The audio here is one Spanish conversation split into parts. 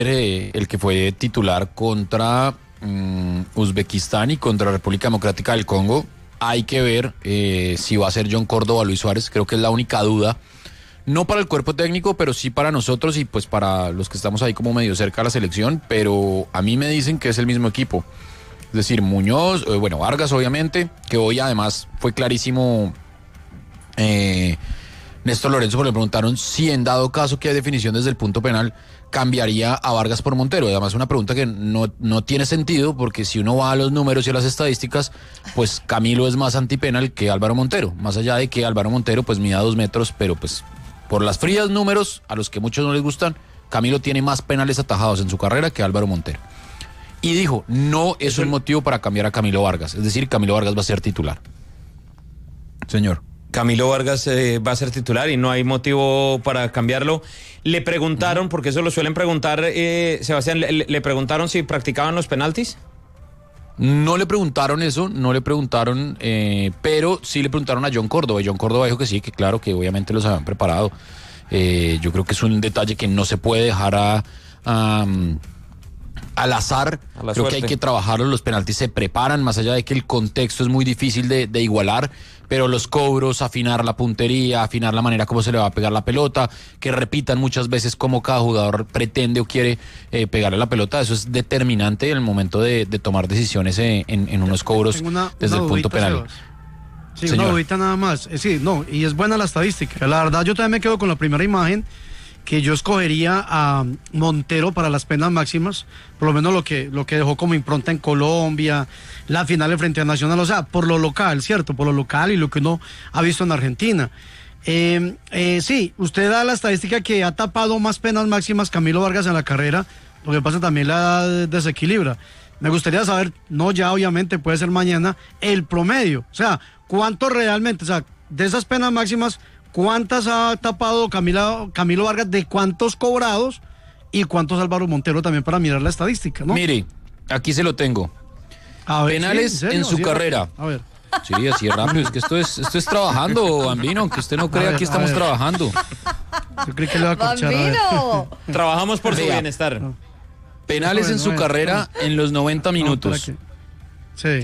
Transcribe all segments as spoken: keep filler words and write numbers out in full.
eh, el que fue titular contra um, Uzbekistán y contra República Democrática del Congo. Hay que ver eh, si va a ser John Córdoba o Luis Suárez. Creo que es la única duda. No para el cuerpo técnico, pero sí para nosotros y pues para los que estamos ahí como medio cerca de la selección. Pero a mí me dicen que es el mismo equipo. Es decir, Muñoz, eh, bueno, Vargas obviamente, que hoy además fue clarísimo. Eh, Néstor Lorenzo, porque le preguntaron si en dado caso que hay definición desde el punto penal, cambiaría a Vargas por Montero. Y además una pregunta que no, no tiene sentido, porque si uno va a los números y a las estadísticas, pues Camilo es más antipenal que Álvaro Montero. Más allá de que Álvaro Montero pues mida dos metros, pero pues por las frías números, a los que muchos no les gustan, Camilo tiene más penales atajados en su carrera que Álvaro Montero. Y dijo, no es un motivo para cambiar a Camilo Vargas. Es decir, Camilo Vargas va a ser titular. Señor. Camilo Vargas eh, va a ser titular y no hay motivo para cambiarlo. Le preguntaron, uh-huh. porque eso lo suelen preguntar, eh, Sebastián, le, le preguntaron si practicaban los penaltis. No le preguntaron eso, no le preguntaron, eh, pero sí le preguntaron a John Córdoba. Y John Córdoba dijo que sí, que claro, que obviamente los habían preparado. Eh, yo creo que es un detalle que no se puede dejar a... a al azar, creo suerte. Que hay que trabajarlo, los penaltis se preparan, más allá de que el contexto es muy difícil de, de igualar, pero los cobros, afinar la puntería, afinar la manera como se le va a pegar la pelota, que repitan muchas veces cómo cada jugador pretende o quiere eh, pegarle la pelota, eso es determinante en el momento de, de tomar decisiones en, en, en unos cobros una, desde una el punto penal. Sebas. Sí, Señor. Una dudita nada más, eh, sí, no, y es buena la estadística, la verdad yo también me quedo con la primera imagen, que yo escogería a Montero para las penas máximas, por lo menos lo que, lo que dejó como impronta en Colombia, la final frente a Nacional, o sea, por lo local, ¿cierto? Por lo local y lo que uno ha visto en Argentina. Eh, eh, sí, usted da la estadística que ha tapado más penas máximas Camilo Vargas en la carrera, lo que pasa también la edad desequilibra. Me gustaría saber, no ya obviamente, puede ser mañana, el promedio, o sea, cuánto realmente, o sea, de esas penas máximas, ¿cuántas ha tapado Camilo, Camilo Vargas? ¿De cuántos cobrados? ¿Y cuántos Álvaro Montero también para mirar la estadística, ¿no? Mire, aquí se lo tengo. A ver, penales ¿sí? ¿En, en su así carrera. A ver. Sí, así es rápido. Es que esto es, esto es trabajando, Bambino. Aunque usted no crea, ver, aquí estamos ver. trabajando. Yo creo que le va a corchar. ¡Bambino! Trabajamos por su Vea, bienestar. No. Penales bueno, en su bueno, carrera bueno. en los noventa minutos. No, sí.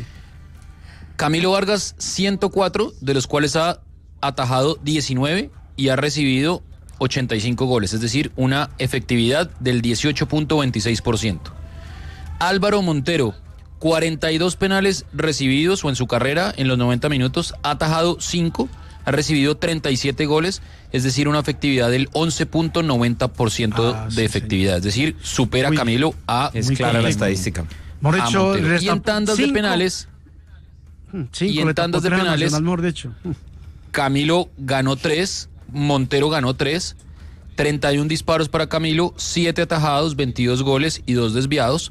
Camilo Vargas, ciento cuatro, de los cuales ha atajado diecinueve y ha recibido ochenta y cinco goles, es decir, una efectividad del dieciocho punto veintiséis por ciento. Álvaro Montero, cuarenta y dos penales recibidos o en su carrera en los noventa minutos, ha atajado cinco, ha recibido treinta y siete goles, es decir, una efectividad del once punto noventa por ciento ah, de sí, efectividad, sí. Es decir, supera a Camilo a... Es clara la estadística. Dicho, y en tandas cinco. de penales... Cinco, y en tandas de penales... Nacional, Camilo ganó tres, Montero ganó tres, treinta y uno disparos para Camilo, siete atajados, veintidós goles y dos desviados.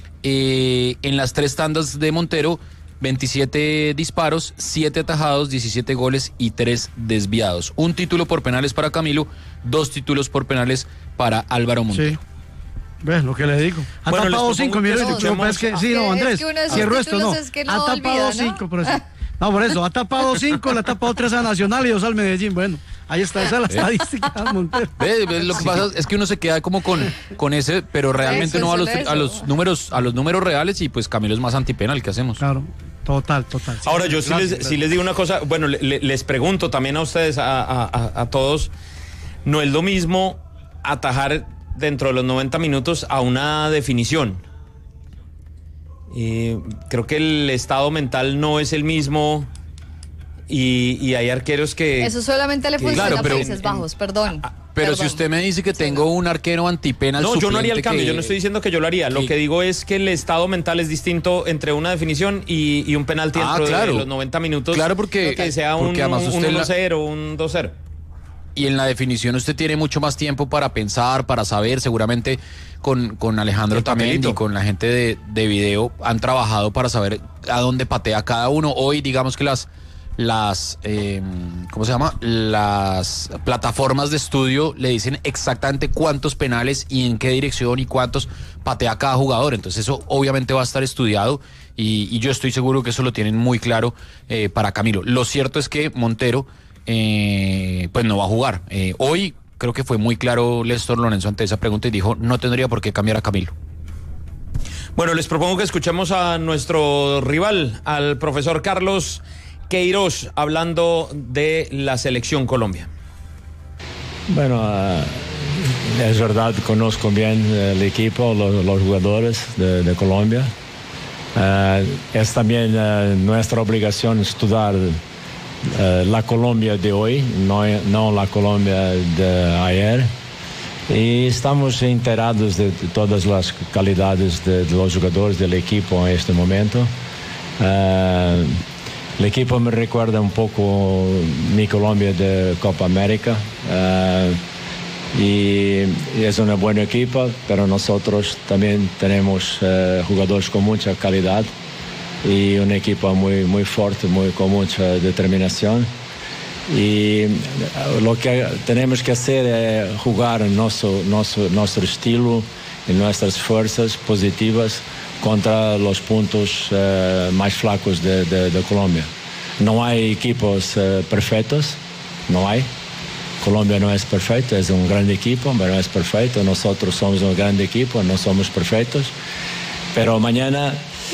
Eh, en las tres tandas de Montero, veintisiete disparos, siete atajados, diecisiete goles y tres desviados. Un título por penales para Camilo, dos títulos por penales para Álvaro Montero. Sí. ¿Ves lo que le digo? Ha bueno, tapado cinco, mire, no, yo, es que, sí, no, Andrés, cierro esto, no, es que no ha tapado olvida, cinco, ¿no? Pero sí. No, por eso, ha tapado cinco, le ha tapado tres a Nacional y dos al Medellín. Bueno, ahí está, esa es la estadística de Montero. ¿Ve? ¿Ve? Lo que pasa es que uno se queda como con, con ese, pero realmente no va a los, a los números, a los números reales y pues Camilo es más antipenal, ¿qué hacemos? Claro, total, total. Sí, ahora yo sí claro, les, claro. sí les digo una cosa, bueno, le, les pregunto también a ustedes, a, a, a, a todos, no es lo mismo atajar dentro de los noventa minutos a una definición. Eh, creo que el estado mental no es el mismo y, y hay arqueros que... Eso solamente le funciona claro, a Países Bajos, perdón. A, pero perdón. Si usted me dice que tengo un arquero antipenal... No, yo no haría el cambio, que... yo no estoy diciendo que yo lo haría. Que... Lo que digo es que el estado mental es distinto entre una definición y, y un penalti ah, dentro claro. de los noventa minutos. Claro, porque... Que sea un, un uno cero, la... un dos cero. Y en la definición usted tiene mucho más tiempo para pensar, para saber, seguramente con, con Alejandro también y con la gente de, de video han trabajado para saber a dónde patea cada uno. Hoy digamos que las, las eh, ¿cómo se llama? Las plataformas de estudio le dicen exactamente cuántos penales y en qué dirección y cuántos patea cada jugador. Entonces eso obviamente va a estar estudiado y, y yo estoy seguro que eso lo tienen muy claro eh, para Camilo. Lo cierto es que Montero... Eh, pues no va a jugar. Eh, hoy creo que fue muy claro Néstor Lorenzo ante esa pregunta y dijo, no tendría por qué cambiar a Camilo. Bueno, les propongo que escuchemos a nuestro rival, al profesor Carlos Queiroz, hablando de la selección Colombia. Bueno, uh, es verdad, conozco bien el equipo, los, los jugadores de, de Colombia. Uh, es también uh, nuestra obligación estudiar uh, la Colombia de hoy, no, no la Colombia de ayer. Y estamos enterados de, de todas las calidades de, de los jugadores del equipo en este momento. Uh, el equipo me recuerda un poco mi Colombia de Copa América. Uh, y, y es un buen equipo, pero nosotros también tenemos uh, jugadores con mucha calidad y un equipo muy, muy fuerte, muy, con mucha determinación. Y lo que tenemos que hacer es jugar nuestro, nuestro, nuestro estilo y nuestras fuerzas positivas contra los puntos uh, más flacos de, de, de Colombia. No hay equipos uh, perfectos, no hay. Colombia no es perfecto, es un gran equipo, pero no es perfecto. Nosotros somos un gran equipo, no somos perfectos. Pero mañana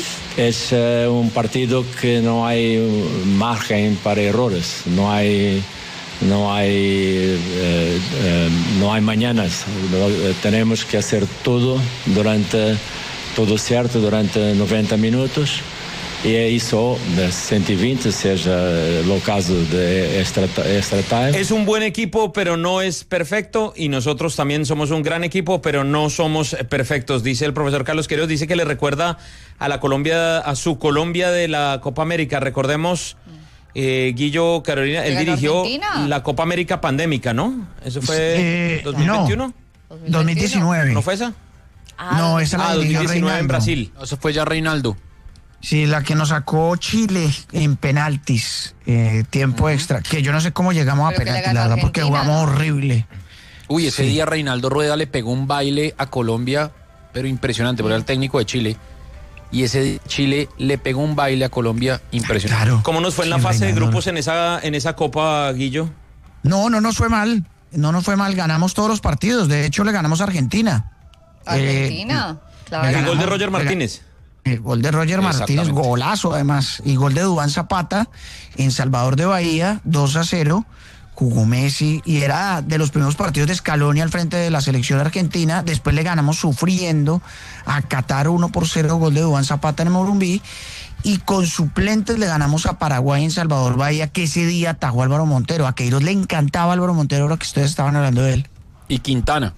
es uh, un partido que no hay margen para errores, no hay, no hay, uh, uh, no hay mañanas. Tenemos que hacer todo durante, todo cierto durante noventa minutos. Y eso de ciento veinte, sea el caso de extra, extra time. Es un buen equipo, pero no es perfecto, y nosotros también somos un gran equipo, pero no somos perfectos, dice el profesor Carlos Queiroz. Dice que le recuerda a la Colombia, a su Colombia de la Copa América. Recordemos, eh, Guillo Carolina, él dirigió Argentina. La Copa América pandémica, ¿no? ¿Eso fue eh, dos mil veintiuno? No, dos mil diecinueve. ¿No fue esa? Ah, no, esa la ah, dos mil diecinueve en Brasil. Eso fue ya Reinaldo. Sí, la que nos sacó Chile en penaltis, eh, tiempo uh-huh. extra, que yo no sé cómo llegamos Pero a penaltis, la verdad, porque jugamos ¿no? horrible. Uy, ese sí. día Reinaldo Rueda le pegó un baile a Colombia, pero impresionante, porque era el técnico de Chile, y ese día Chile le pegó un baile a Colombia impresionante. Claro. ¿Cómo nos fue en la sí, fase Reinaldo. de grupos en esa, en esa Copa, Guillo? No, no nos fue mal, no nos fue mal, ganamos todos los partidos, de hecho le ganamos a Argentina. Argentina, eh, claro. El gol de Roger Martínez. El gol de Roger Martínez, golazo además, y gol de Duván Zapata en Salvador de Bahía, dos a cero, jugó Messi, y era de los primeros partidos de Scaloni al frente de la selección argentina. Después le ganamos sufriendo a Qatar uno por cero, gol de Duván Zapata en Morumbí, y con suplentes le ganamos a Paraguay en Salvador Bahía, que ese día atajó a Álvaro Montero. A Queiroz le encantaba Álvaro Montero, ahora que ustedes estaban hablando de él. Y Quintana.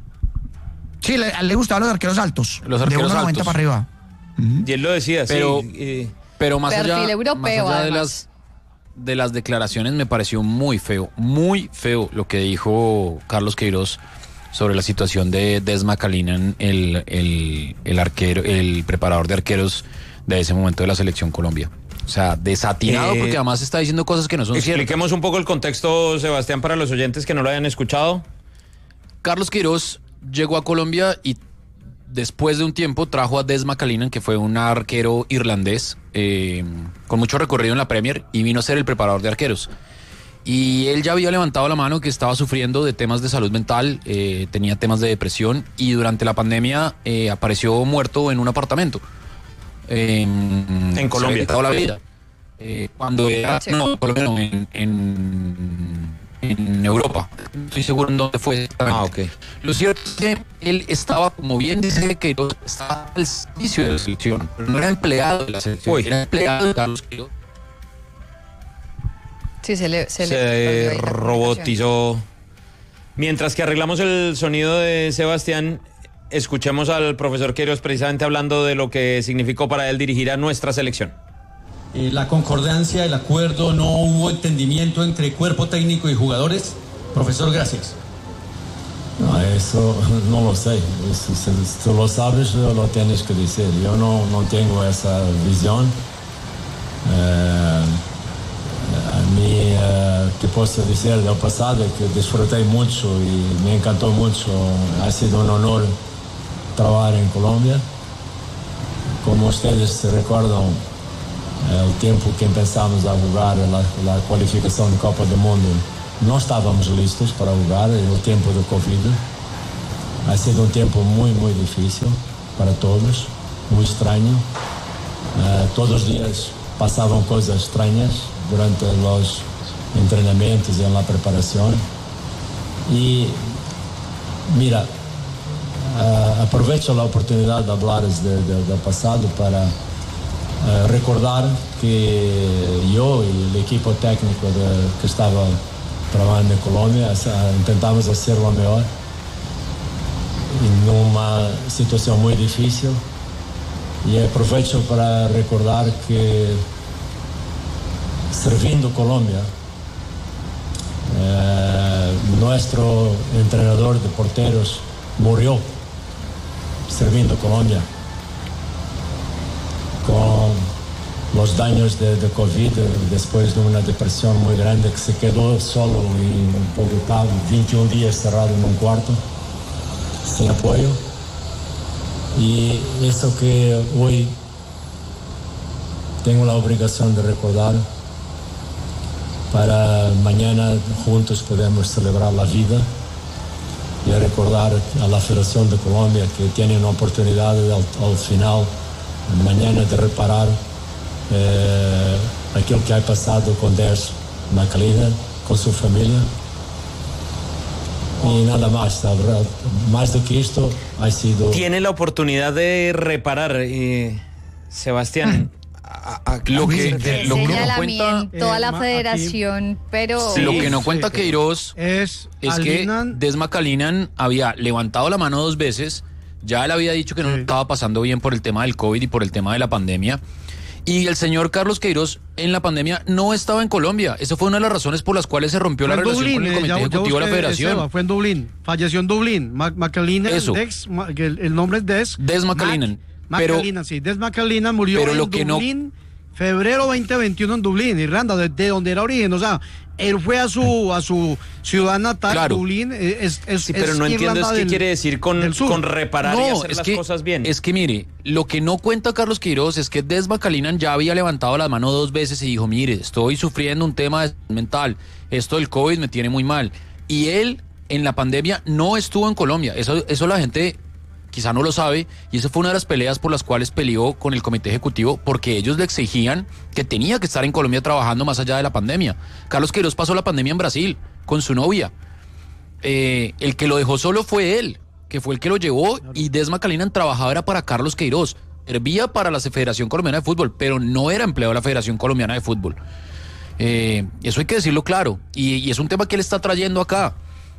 Sí, le, le gustaban los arqueros altos, los arqueros de uno noventa para arriba. Uh-huh. Y él lo decía, pero, sí. Eh, pero más allá, europeo, más allá de, además. las, de las declaraciones, me pareció muy feo, muy feo lo que dijo Carlos Queiroz sobre la situación de Des McAleenan, el, el, el arquero, el preparador de arqueros de ese momento de la selección Colombia. O sea, desatinado, eh, porque además está diciendo cosas que no son ciertas. Expliquemos un poco el contexto, Sebastián, para los oyentes que no lo hayan escuchado. Carlos Queiroz llegó a Colombia y después de un tiempo trajo a Des McAleenan, que fue un arquero irlandés eh, con mucho recorrido en la Premier, y vino a ser el preparador de arqueros. Y él ya había levantado la mano que estaba sufriendo de temas de salud mental, eh, tenía temas de depresión, y durante la pandemia eh, apareció muerto en un apartamento. Eh, en Colombia. Toda la vida. Eh, cuando era, sí. no, Colombia no, en, en, en Europa. Estoy seguro en dónde fue. Ah, ok. Lo cierto es que él estaba, como bien dice Queiroz, estaba al servicio de la selección, pero no era empleado de la selección, Uy. era empleado de Carlos Queiroz. Sí, se le, se se le robotizó. Mientras que arreglamos el sonido de Sebastián, escuchemos al profesor Queiroz precisamente hablando de lo que significó para él dirigir a nuestra selección. Eh, la concordancia, el acuerdo, no hubo entendimiento entre cuerpo técnico y jugadores. Profesor, gracias. No, eso no lo sé. Eso, si tú lo sabes, lo tienes que decir. Yo no, no tengo esa visión. Eh, a mí, eh, que puedo decir del pasado, que disfruté mucho y me encantó mucho. Ha sido un honor trabajar en Colombia. Como ustedes se recuerdan, el tiempo que empezamos a jugar la, la cualificación de Copa del Mundo, no estábamos listos para jugar en el tiempo de COVID. Ha sido un tiempo muy, muy difícil para todos, muy extraño. Uh, todos los días pasaban cosas extrañas durante los entrenamientos y en la preparación. Y mira, uh, aprovecho la oportunidad de hablar de, de, del pasado para uh, recordar que yo y el equipo técnico de, que estaba trabajando en Colombia uh, intentamos hacer lo mejor en una situación muy difícil. Y aprovecho para recordar que sirviendo Colombia, eh, nuestro entrenador de porteros murió sirviendo Colombia con los daños de, de COVID después de una depresión muy grande, que se quedó solo en Bogotá, veintiún días cerrado en un cuarto sin apoyo. Y eso que hoy tengo la obligación de recordar, para mañana juntos podemos celebrar la vida y recordar a la Federación de Colombia que tiene una oportunidad al, al final, mañana, de reparar eh, aquello que ha pasado con Des McAleenan, con su familia. Y nada más, más de que esto ha sido... Tiene la oportunidad de reparar, eh, Sebastián. A, a, lo que, que lo que no cuenta toda la eh, federación, aquí, pero sí, lo que no cuenta sí, Queiroz es, es que Des McAleenan había levantado la mano dos veces, ya él había dicho que no sí. estaba pasando bien por el tema del COVID y por el tema de la pandemia. Y el señor Carlos Queiroz en la pandemia no estaba en Colombia. Esa fue una de las razones por las cuales se rompió fue la relación Dublín, con el eh, Comité ya, Ejecutivo ya de la Federación. Seba, fue en Dublín, falleció en Dublín. McAleenan, Eso. Dex, el, el nombre es Des. Des McAleenan. Pero, McAleenan, sí, Des McAleenan murió pero en lo que Dublín, no... febrero veinte veintiuno en Dublín, Irlanda, de, de donde era origen. O sea, él fue a su a su ciudad natal, claro. Dublín. Es, es, Sí, pero es no entiendo es Irlanda qué del, quiere decir con, con reparar no, y hacer es las que, cosas bien. Es que mire, lo que no cuenta Carlos Queiroz es que Des McAleenan ya había levantado la mano dos veces y dijo, mire, estoy sufriendo un tema de salud mental, esto del COVID me tiene muy mal. Y él en la pandemia no estuvo en Colombia, eso, eso la gente quizá no lo sabe, y esa fue una de las peleas por las cuales peleó con el Comité Ejecutivo, porque ellos le exigían que tenía que estar en Colombia trabajando más allá de la pandemia. Carlos Queiroz pasó la pandemia en Brasil con su novia. Eh, el que lo dejó solo fue él, que fue el que lo llevó, y Des McAleenan trabajaba era para Carlos Queiroz, servía para la Federación Colombiana de Fútbol, pero no era empleado de la Federación Colombiana de Fútbol. Eh, eso hay que decirlo claro, y, y es un tema que él está trayendo acá.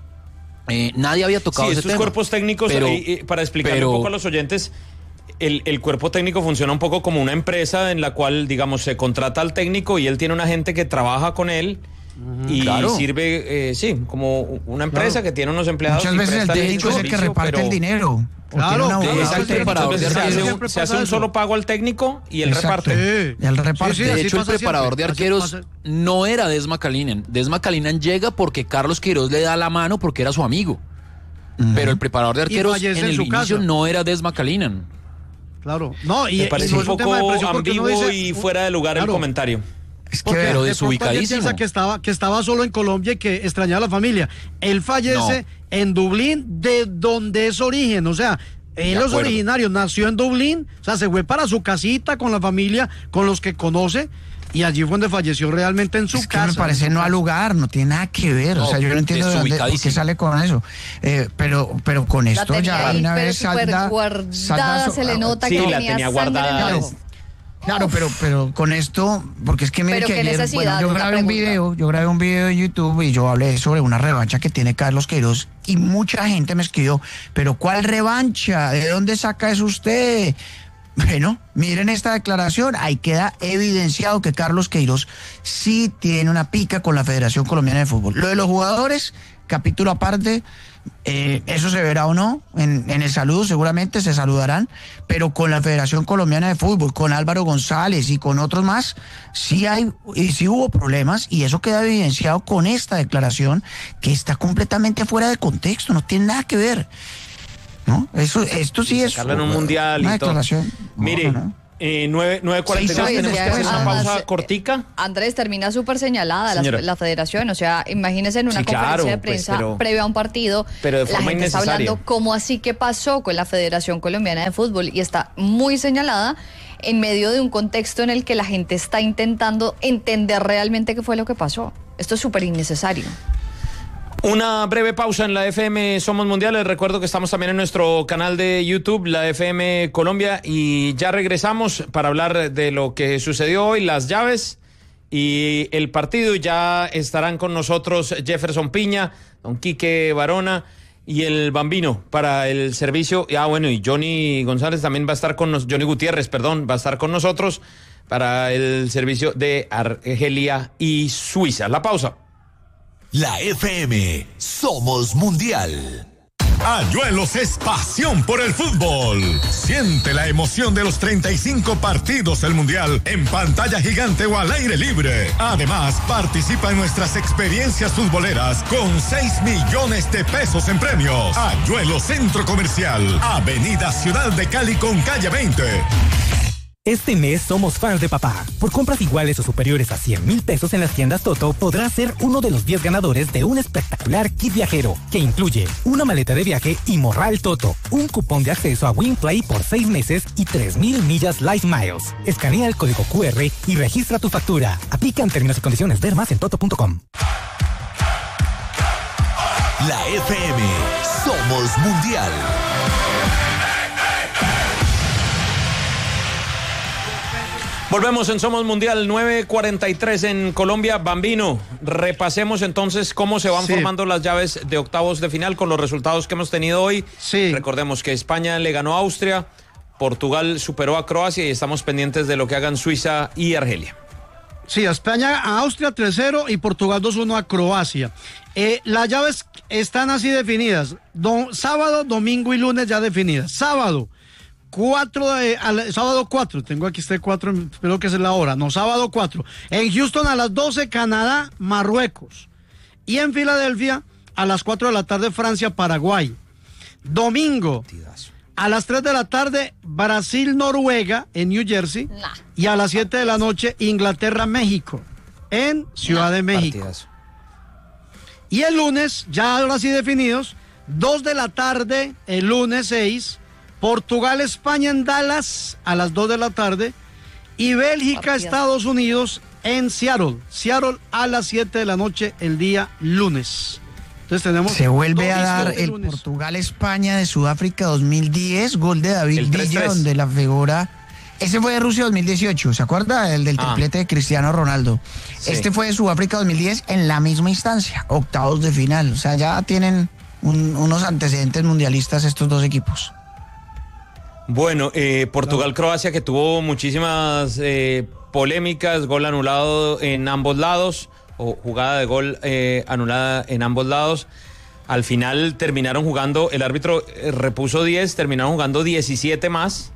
Eh, nadie había tocado sí, ese estos tema. cuerpos técnicos, pero, eh, eh, para explicarle pero, un poco a los oyentes, el, el cuerpo técnico funciona un poco como una empresa en la cual, digamos, se contrata al técnico y él tiene una gente que trabaja con él y claro. sirve, eh, sí, como una empresa claro. que tiene unos empleados. Muchas veces el técnico es el que reparte pero... el dinero. Claro, una claro, es el preparador de arqueros. Se, se hace un solo pago al técnico y él Exacto. reparte. Y él reparte. Sí, sí, de hecho, el preparador siempre. de arqueros no era Des McAleenan. Des McAleenan llega porque Carlos Queiroz le da la mano porque era su amigo. Uh-huh. Pero el preparador de arqueros en, en el inicio casa. no era Des McAleenan. Claro. No, y me parece y un poco ambiguo dice, y fuera de lugar claro. el comentario. Es que pero desubicadísimo. Piensa que estaba, que estaba solo en Colombia y que extrañaba a la familia. Él fallece no. en Dublín, de donde es origen. O sea, él es originario, nació en Dublín, o sea, se fue para su casita con la familia, con los que conoce, y allí fue donde falleció realmente en su es que casa. Me parece no al lugar, no tiene nada que ver. No, o sea, yo no entiendo de dónde, por qué sale con eso. Eh, pero, pero con esto ya ahí, una pero vez salda, guardada, salda se le nota sí, que la tenía guardada. Claro, pero, pero con esto, porque es que mire pero que ayer, bueno, yo grabé un video, yo grabé un video en YouTube y yo hablé sobre una revancha que tiene Carlos Queiroz y mucha gente me escribió, pero ¿cuál revancha? ¿De dónde saca eso usted? Bueno, miren esta declaración, ahí queda evidenciado que Carlos Queiroz sí tiene una pica con la Federación Colombiana de Fútbol. Lo de los jugadores, capítulo aparte, eh, eso se verá o no, en, en el saludo seguramente se saludarán, pero con la Federación Colombiana de Fútbol, con Álvaro González y con otros más, sí hay, y sí hubo problemas, y eso queda evidenciado con esta declaración que está completamente fuera de contexto, no tiene nada que ver. ¿No? Eso, esto sí es en un mundial una y todo. declaración. Mire, no, no. Eh, nueve cuarenta y dos, Sí, tenemos que hacer una además, pausa eh, cortica. Andrés, termina súper señalada la, Señora. la federación. O sea, imagínese en una Sí, conferencia claro, de pues, prensa pero- previa a un partido, pero de la forma gente está innecesaria. hablando cómo así que pasó con la Federación Colombiana de Fútbol y está muy señalada en medio de un contexto en el que la gente está intentando entender realmente qué fue lo que pasó. Esto es súper innecesario. Una breve pausa en la F M Somos Mundiales. Recuerdo que estamos también en nuestro canal de YouTube, la F M Colombia, y ya regresamos para hablar de lo que sucedió hoy, las llaves y el partido. Ya estarán con nosotros Jefferson Piña, don Quique Barona y el Bambino para el servicio. Ah, bueno, y Johnny González también va a estar con nosotros, Johnny Gutiérrez, perdón, va a estar con nosotros para el servicio de Argelia y Suiza. La pausa. La F M Somos Mundial. Ayuelos es pasión por el fútbol. Siente la emoción de los treinta y cinco partidos del Mundial en pantalla gigante o al aire libre. Además, participa en nuestras experiencias futboleras con seis millones de pesos en premios. Ayuelos Centro Comercial, Avenida Ciudad de Cali con calle veinte. Este mes somos fans de papá. Por compras iguales o superiores a cien mil pesos en las tiendas Toto, podrás ser uno de los diez ganadores de un espectacular kit viajero, que incluye una maleta de viaje y morral Toto, un cupón de acceso a WinPlay por seis meses y tres mil millas Life Miles. Escanea el código cu erre y registra tu factura. Aplican términos y condiciones. Ver más en toto punto com. La F M Somos Mundial. Volvemos en Somos Mundial, nueve cuarenta y tres en Colombia. Bambino, repasemos entonces cómo se van Sí. formando las llaves de octavos de final con los resultados que hemos tenido hoy. Sí. Recordemos que España le ganó a Austria, Portugal superó a Croacia y estamos pendientes de lo que hagan Suiza y Argelia. Sí, a España, a Austria tres cero y Portugal dos uno a Croacia. Eh, las llaves están así definidas. Do- sábado, domingo y lunes ya definidas. Sábado, cuatro de, al, sábado cuatro, tengo aquí este cuatro, espero que es la hora. No, sábado cuatro. En Houston a las doce, Canadá, Marruecos. Y en Filadelfia a las cuatro de la tarde, Francia, Paraguay. Domingo, a las tres de la tarde, Brasil, Noruega, en New Jersey. Nah. Y a las siete de la noche, Inglaterra, México, en Ciudad de México. Partidazo. Y el lunes, ya ahora sí definidos, dos de la tarde, el lunes seis, Portugal, España en Dallas a las dos de la tarde y Bélgica, Partidazo. Estados Unidos en Seattle. Seattle a las siete de la noche el día lunes. Entonces tenemos... Se vuelve dos a dar listos de el lunes. Portugal-España de Sudáfrica dos mil diez, gol de David El tres Villa, tres. donde la figura... Ese fue de Rusia dos mil dieciocho, ¿se acuerda? El del Ah. triplete de Cristiano Ronaldo. Sí. Este fue de Sudáfrica dos mil diez en la misma instancia, octavos de final. O sea, ya tienen un- unos antecedentes mundialistas estos dos equipos. Bueno, eh, Portugal-Croacia, que tuvo muchísimas eh, polémicas, gol anulado en ambos lados, o jugada de gol eh, anulada en ambos lados. Al final terminaron jugando, el árbitro eh, repuso diez, terminaron jugando diecisiete más.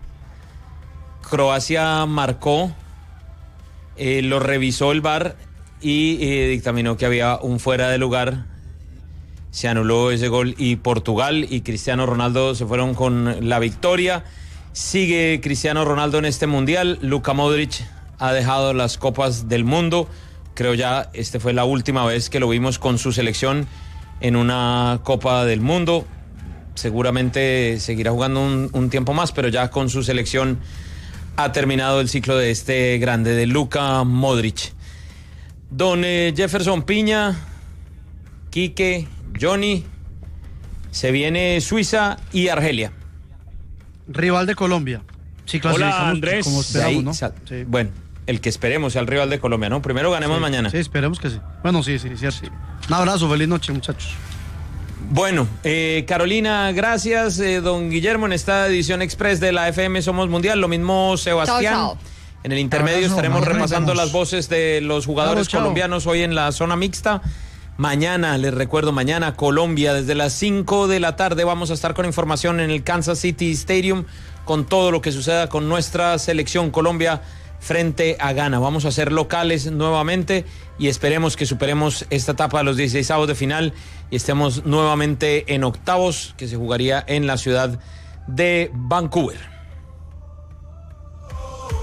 Croacia marcó, eh, lo revisó el V A R y eh, dictaminó que había un fuera de lugar. Se anuló ese gol y Portugal y Cristiano Ronaldo se fueron con la victoria. Sigue Cristiano Ronaldo en este mundial. Luka Modric ha dejado las copas del mundo. Creo ya este fue la última vez que lo vimos con su selección en una Copa del Mundo. Seguramente seguirá jugando un, un tiempo más, pero ya con su selección ha terminado el ciclo de este grande, de Luka Modric. Don eh, Jefferson Piña, Quique, Johnny, se viene Suiza y Argelia. Rival de Colombia. Sí, clasificamos Andrés. como De esperamos, ahí ¿no? sal- Sí. Bueno, el que esperemos sea el rival de Colombia, ¿no? Primero ganemos Sí, mañana. Sí, esperemos que sí. Bueno, sí, sí, cierto. Un abrazo, feliz noche, muchachos. Bueno, eh, Carolina, gracias. Eh, don Guillermo, en esta edición express de la F M Somos Mundial. Lo mismo Sebastián. Chao, chao. En el intermedio Abrazo, estaremos mañana nos repasando vemos. las voces de los jugadores Chao, chao. colombianos hoy en la zona mixta. Mañana, les recuerdo, mañana Colombia, desde las cinco de la tarde vamos a estar con información en el Kansas City Stadium con todo lo que suceda con nuestra selección Colombia frente a Ghana. Vamos a ser locales nuevamente y esperemos que superemos esta etapa de los dieciseisavos de final y estemos nuevamente en octavos, que se jugaría en la ciudad de Vancouver.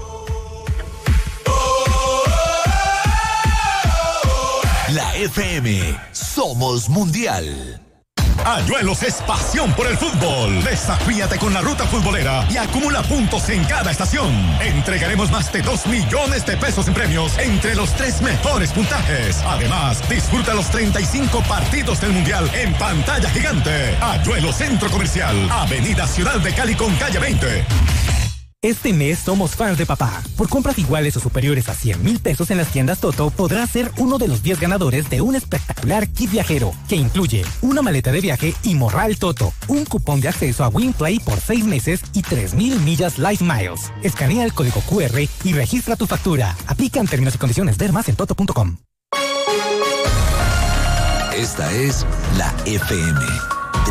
La F M, somos mundial. Ayuelos es pasión por el fútbol. Desafíate con la ruta futbolera y acumula puntos en cada estación. Entregaremos más de dos millones de pesos en premios entre los tres mejores puntajes. Además, disfruta los treinta y cinco partidos del mundial en pantalla gigante. Ayuelos Centro Comercial, Avenida Ciudad de Cali con calle veinte. Este mes somos fans de papá. Por compras iguales o superiores a cien mil pesos en las tiendas Toto, podrás ser uno de los diez ganadores de un espectacular kit viajero, que incluye una maleta de viaje y morral Toto, un cupón de acceso a WinPlay por seis meses y tres mil millas Life Miles. Escanea el código cu erre y registra tu factura. Aplican términos y condiciones. Ver más en toto punto com. Esta es la F M.